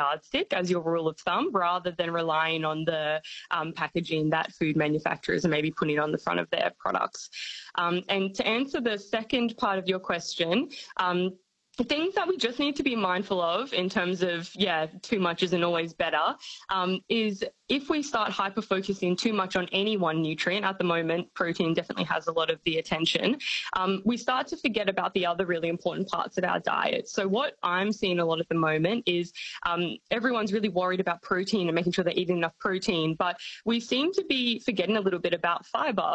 yardstick as your rule of thumb, rather than relying on the packaging that food manufacturers are maybe putting on the front of their products. And to answer the second part of your question, the things that we just need to be mindful of in terms of, too much isn't always better, is if we start hyper-focusing too much on any one nutrient, at the moment, protein definitely has a lot of the attention, we start to forget about the other really important parts of our diet. So what I'm seeing a lot at the moment is everyone's really worried about protein and making sure they're eating enough protein, but we seem to be forgetting a little bit about fibre.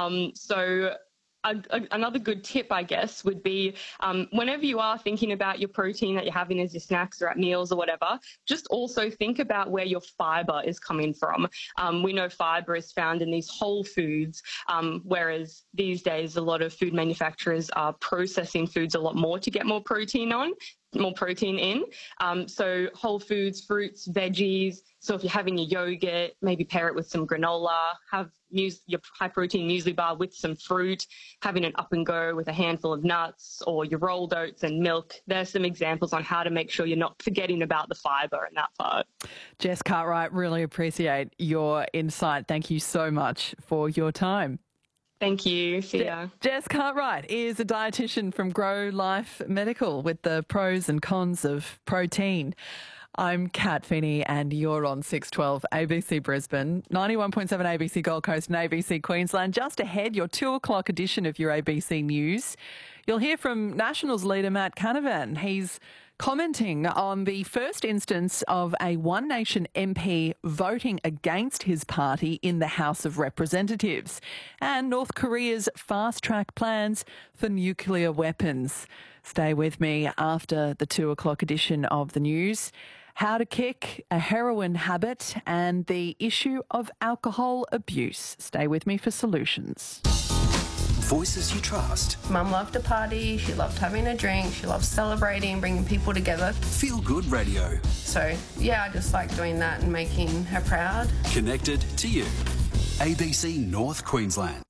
Another good tip, I guess, would be whenever you are thinking about your protein that you're having as your snacks or at meals or whatever, just also think about where your fibre is coming from. We know fibre is found in these whole foods, whereas these days a lot of food manufacturers are processing foods a lot more to get more protein in. So whole foods, fruits, veggies. So if you're having your yogurt, maybe pair it with some granola, have your high-protein muesli bar with some fruit, having an up and go with a handful of nuts, or your rolled oats and milk. There's some examples on how to make sure you're not forgetting about the fibre in that part. Jess Cartwright, really appreciate your insight. Thank you so much for your time. Thank you. See ya. Jess Cartwright is a dietitian from Grow Life Medical with the pros and cons of protein. I'm Kat Finney and you're on 612 ABC Brisbane, 91.7 ABC Gold Coast and ABC Queensland. Just ahead, your 2 o'clock edition of your ABC News. You'll hear from Nationals leader Matt Canavan. He's commenting on the first instance of a One Nation MP voting against his party in the House of Representatives, and North Korea's fast-track plans for nuclear weapons. Stay with me after the 2 o'clock edition of the news. How to kick a heroin habit and the issue of alcohol abuse. Stay with me for solutions. Voices you trust. Mum loved to party, she loved having a drink, she loved celebrating, bringing people together. Feel Good Radio. So, I just like doing that and making her proud. Connected to you. ABC North Queensland.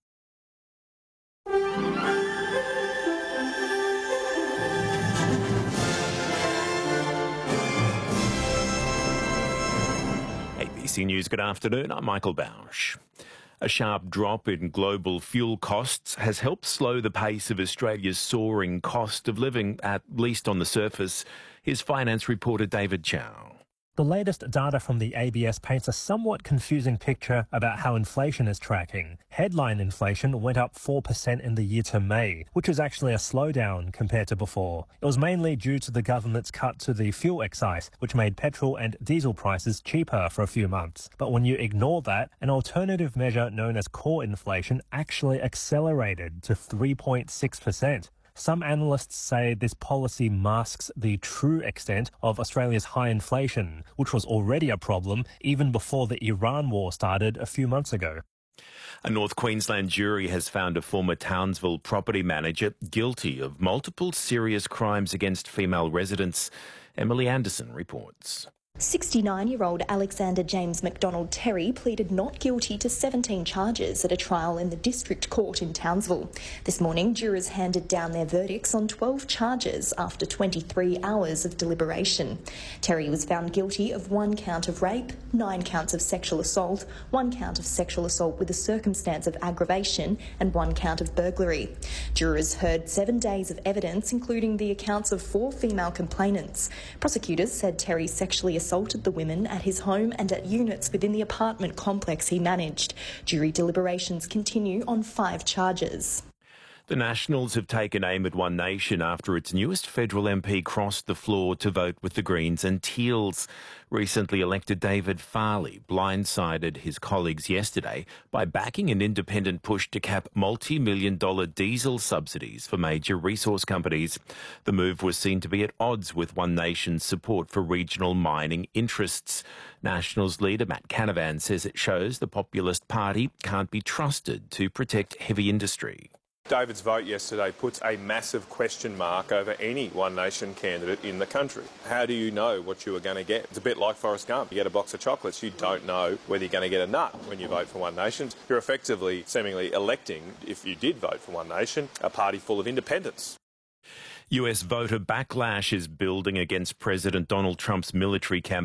ABC News, good afternoon. I'm Michael Bausch. A sharp drop in global fuel costs has helped slow the pace of Australia's soaring cost of living, at least on the surface. Here's finance reporter David Chow. The latest data from the ABS paints a somewhat confusing picture about how inflation is tracking. Headline inflation went up 4% in the year to May, which was actually a slowdown compared to before. It was mainly due to the government's cut to the fuel excise, which made petrol and diesel prices cheaper for a few months. But when you ignore that, an alternative measure known as core inflation actually accelerated to 3.6%. Some analysts say this policy masks the true extent of Australia's high inflation, which was already a problem even before the Iran war started a few months ago. A North Queensland jury has found a former Townsville property manager guilty of multiple serious crimes against female residents. Emily Anderson reports. 69-year-old Alexander James McDonald Terry pleaded not guilty to 17 charges at a trial in the District Court in Townsville. This morning, jurors handed down their verdicts on 12 charges after 23 hours of deliberation. Terry was found guilty of 1 count of rape, 9 counts of sexual assault, 1 count of sexual assault with a circumstance of aggravation, and 1 count of burglary. Jurors heard 7 days of evidence, including the accounts of 4 female complainants. Prosecutors said Terry sexually assaulted the women at his home and at units within the apartment complex he managed. Jury deliberations continue on 5 charges. The Nationals have taken aim at One Nation after its newest federal MP crossed the floor to vote with the Greens and Teals. Recently elected David Farley blindsided his colleagues yesterday by backing an independent push to cap multi-million-dollar diesel subsidies for major resource companies. The move was seen to be at odds with One Nation's support for regional mining interests. Nationals leader Matt Canavan says it shows the Populist Party can't be trusted to protect heavy industry. David's vote yesterday puts a massive question mark over any One Nation candidate in the country. How do you know what you are going to get? It's a bit like Forrest Gump. You get a box of chocolates, you don't know whether you're going to get a nut when you vote for One Nation. You're effectively, seemingly electing, if you did vote for One Nation, a party full of independents. US voter backlash is building against President Donald Trump's military campaign